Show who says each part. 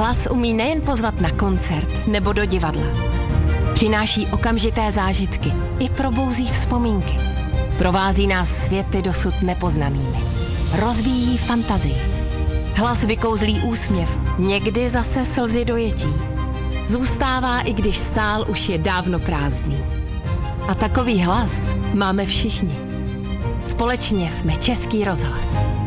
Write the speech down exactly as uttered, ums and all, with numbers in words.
Speaker 1: Hlas umí nejen pozvat na koncert nebo do divadla. Přináší okamžité zážitky i probouzí vzpomínky. Provází nás světy dosud nepoznanými. Rozvíjí fantazii. Hlas vykouzlí úsměv, někdy zase slzy dojetí. Zůstává, i když sál už je dávno prázdný. A takový hlas máme všichni. Společně jsme Český rozhlas.